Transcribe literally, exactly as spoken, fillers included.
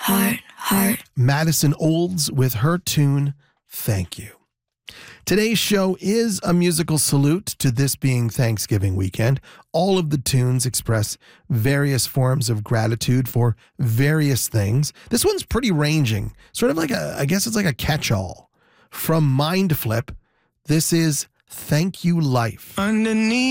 heart, heart. Madison Olds with her tune, Thank You. Today's show is a musical salute to this being Thanksgiving weekend. All of the tunes express various forms of gratitude for various things. This one's pretty ranging, sort of like a, I guess it's like a catch-all. From Mind Flip, this is Thank You Life. Underneath